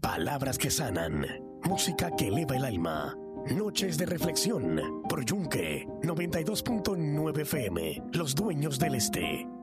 Palabras que sanan, música que eleva el alma. Noches de reflexión por Yunque 92.9 FM, Los Dueños del Este.